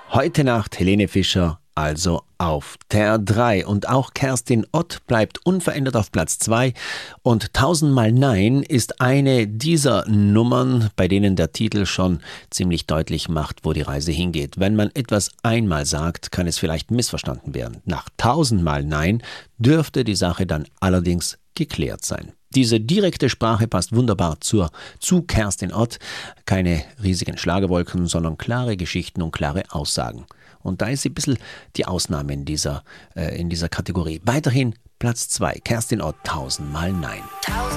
Heute Nacht Helene Fischer, also auf der 3. Und auch Kerstin Ott bleibt unverändert auf Platz 2. Und Tausendmal Nein ist eine dieser Nummern, bei denen der Titel schon ziemlich deutlich macht, wo die Reise hingeht. Wenn man etwas einmal sagt, kann es vielleicht missverstanden werden. Nach Tausendmal Nein dürfte die Sache dann allerdings geklärt sein. Diese direkte Sprache passt wunderbar zu Kerstin Ott. Keine riesigen Schlagerwolken, sondern klare Geschichten und klare Aussagen. Und da ist sie ein bisschen die Ausnahme in dieser Kategorie. Weiterhin Platz 2, Kerstin Ott, Tausendmal Nein.